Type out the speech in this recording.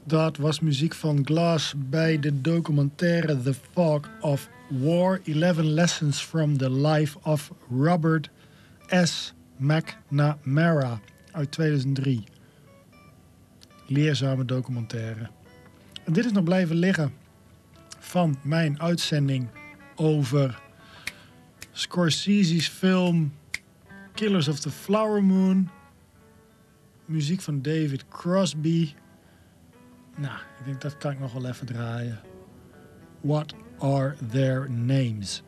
Dat was muziek van Glass bij de documentaire The Fog of War. 11 Lessons from the Life of Robert S. McNamara uit 2003. Leerzame documentaire. En dit is nog blijven liggen van mijn uitzending over Scorsese's film Killers of the Flower Moon. Muziek van David Crosby. Nou, ik denk dat kan ik nog wel even draaien. What are their names?